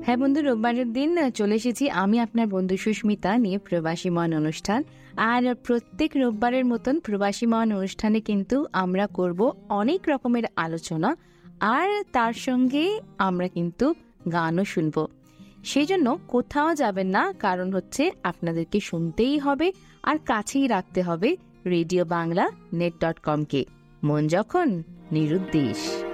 হ্যাঁ বন্ধু, রোববারের দিন চলে এসেছি আমি আপনার বন্ধু সুস্মিতা নিয়ে প্রবাসী মন অনুষ্ঠান। আর প্রত্যেক রোববারের মতন প্রবাসী মন অনুষ্ঠানে কিন্তু আমরা করব অনেক রকমের আলোচনা, আর তার সঙ্গে আমরা কিন্তু গানও শুনবো। সেই জন্য কোথাও যাবেন না, কারণ হচ্ছে আপনাদেরকে শুনতেই হবে আর কাছেই রাখতে হবে রেডিও বাংলা net.com কে। মন যখন নিরুদ্দেশ।